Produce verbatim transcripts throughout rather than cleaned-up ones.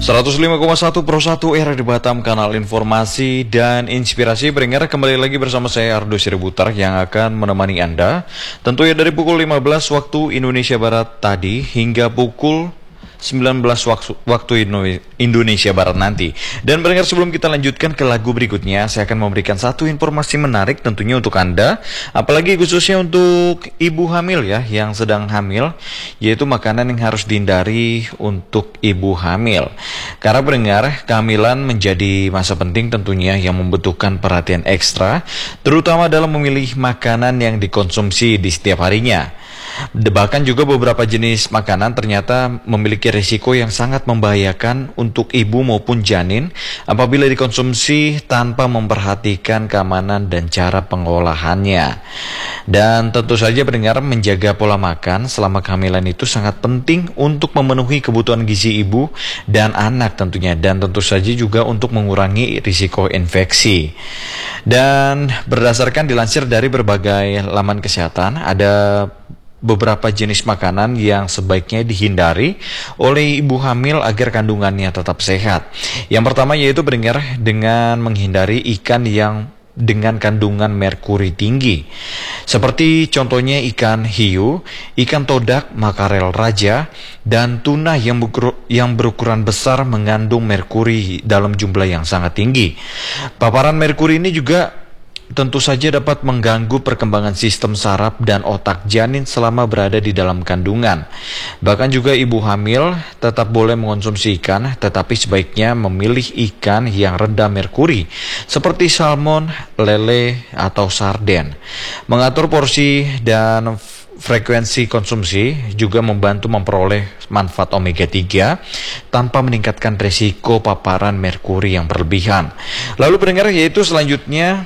seratus lima koma satu Pro satu Era di Batam, kanal informasi dan inspirasi. Pendengar, kembali lagi bersama saya Ardo Sirebutar yang akan menemani Anda tentunya dari pukul lima belas waktu Indonesia Barat tadi hingga pukul sembilan belas waktu, waktu Indonesia Barat nanti. Dan pendengar, sebelum kita lanjutkan ke lagu berikutnya, saya akan memberikan satu informasi menarik tentunya untuk Anda, apalagi khususnya untuk ibu hamil ya, yang sedang hamil, yaitu makanan yang harus dihindari untuk ibu hamil. Karena pendengar, kehamilan menjadi masa penting tentunya yang membutuhkan perhatian ekstra, terutama dalam memilih makanan yang dikonsumsi di setiap harinya. Bahkan juga beberapa jenis makanan ternyata memiliki risiko yang sangat membahayakan untuk ibu maupun janin apabila dikonsumsi tanpa memperhatikan keamanan dan cara pengolahannya. Dan tentu saja pendengar, menjaga pola makan selama kehamilan itu sangat penting untuk memenuhi kebutuhan gizi ibu dan anak tentunya, dan tentu saja juga untuk mengurangi risiko infeksi. Dan berdasarkan dilansir dari berbagai laman kesehatan, ada beberapa jenis makanan yang sebaiknya dihindari oleh ibu hamil agar kandungannya tetap sehat. Yang pertama yaitu pendengar, dengan menghindari ikan yang dengan kandungan merkuri tinggi, seperti contohnya ikan hiu, ikan todak, makarel raja, dan tuna yang, berukur, yang berukuran besar mengandung merkuri dalam jumlah yang sangat tinggi. Paparan merkuri ini juga tentu saja dapat mengganggu perkembangan sistem saraf dan otak janin selama berada di dalam kandungan. Bahkan juga ibu hamil tetap boleh mengonsumsi ikan, tetapi sebaiknya memilih ikan yang rendah merkuri, seperti salmon, lele, atau sarden. Mengatur porsi dan frekuensi konsumsi juga membantu memperoleh manfaat omega tiga tanpa meningkatkan risiko paparan merkuri yang berlebihan. Lalu pendengar, yaitu selanjutnya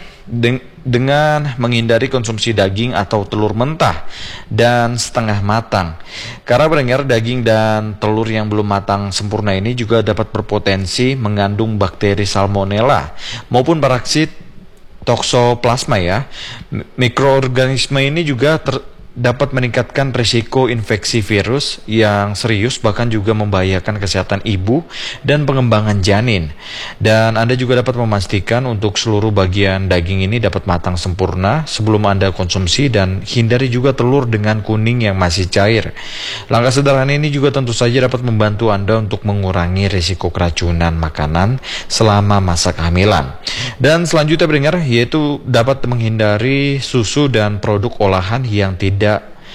dengan menghindari konsumsi daging atau telur mentah dan setengah matang. Karena pendengar, daging dan telur yang belum matang sempurna ini juga dapat berpotensi mengandung bakteri salmonella maupun parasit toxoplasma ya. Mikroorganisme ini juga ter dapat meningkatkan risiko infeksi virus yang serius, bahkan juga membahayakan kesehatan ibu dan pengembangan janin. Dan Anda juga dapat memastikan untuk seluruh bagian daging ini dapat matang sempurna sebelum Anda konsumsi, dan hindari juga telur dengan kuning yang masih cair. Langkah sederhana ini juga tentu saja dapat membantu Anda untuk mengurangi risiko keracunan makanan selama masa kehamilan. Dan selanjutnya pendengar, yaitu dapat menghindari susu dan produk olahan yang tidak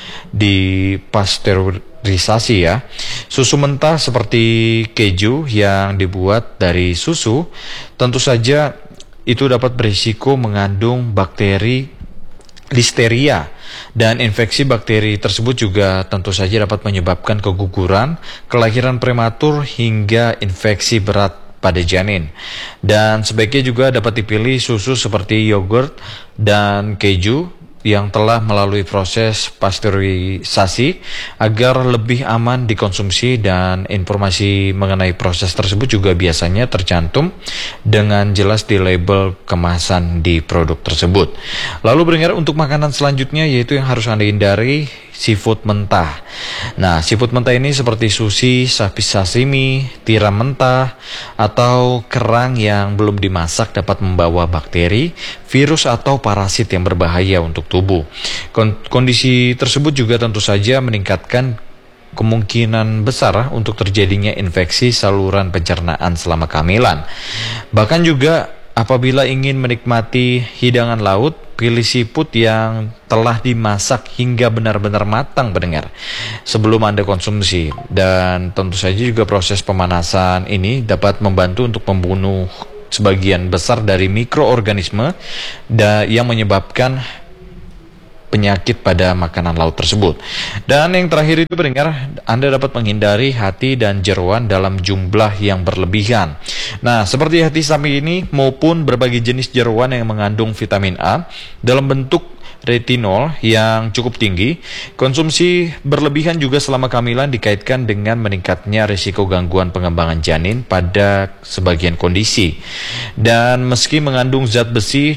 dipasteurisasi ya. Susu mentah seperti keju yang dibuat dari susu tentu saja itu dapat berisiko mengandung bakteri listeria, dan infeksi bakteri tersebut juga tentu saja dapat menyebabkan keguguran, kelahiran prematur, hingga infeksi berat pada janin. Dan sebaiknya juga dapat dipilih susu seperti yogurt dan keju yang telah melalui proses pasteurisasi agar lebih aman dikonsumsi, dan informasi mengenai proses tersebut juga biasanya tercantum dengan jelas di label kemasan di produk tersebut. Lalu pendengar, untuk makanan selanjutnya yaitu yang harus Anda hindari, seafood mentah. Nah, seafood mentah ini seperti sushi, sapi sashimi, tiram mentah, atau kerang yang belum dimasak dapat membawa bakteri, virus, atau parasit yang berbahaya untuk tubuh. Kondisi tersebut juga tentu saja meningkatkan kemungkinan besar untuk terjadinya infeksi saluran pencernaan selama kehamilan. Bahkan juga apabila ingin menikmati hidangan laut, pilih seafood yang telah dimasak hingga benar-benar matang pendengar sebelum Anda konsumsi. Dan tentu saja juga proses pemanasan ini dapat membantu untuk membunuh sebagian besar dari mikroorganisme yang menyebabkan penyakit pada makanan laut tersebut. Dan yang terakhir itu pendengar, Anda dapat menghindari hati dan jeroan dalam jumlah yang berlebihan. Nah, seperti hati sapi ini maupun berbagai jenis jeroan yang mengandung vitamin A dalam bentuk retinol yang cukup tinggi. Konsumsi berlebihan juga selama kehamilan dikaitkan dengan meningkatnya risiko gangguan pengembangan janin pada sebagian kondisi. Dan meski mengandung zat besi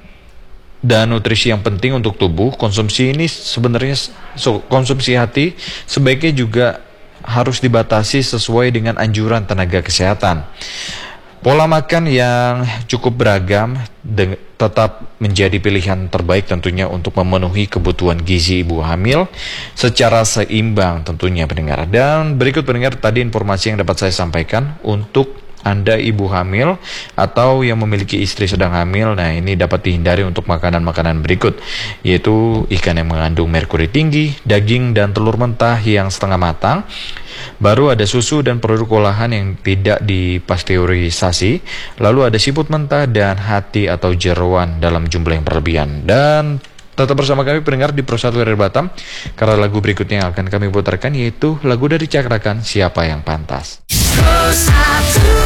dan nutrisi yang penting untuk tubuh, konsumsi ini sebenarnya so, konsumsi hati sebaiknya juga harus dibatasi sesuai dengan anjuran tenaga kesehatan. Pola makan yang cukup beragam tetap menjadi pilihan terbaik tentunya untuk memenuhi kebutuhan gizi ibu hamil secara seimbang tentunya pendengar. Dan berikut pendengar tadi informasi yang dapat saya sampaikan untuk Anda ibu hamil atau yang memiliki istri sedang hamil. Nah, ini dapat dihindari untuk makanan-makanan berikut, yaitu ikan yang mengandung merkuri tinggi, daging dan telur mentah yang setengah matang. Baru ada susu dan produk olahan yang tidak dipasteurisasi. Lalu ada siput mentah dan hati atau jeroan dalam jumlah yang berlebihan. Dan tetap bersama kami pendengar di Pro satu R R Batam, karena lagu berikutnya yang akan kami putarkan yaitu lagu dari Cakrakan, Siapa Yang Pantas. Pro satu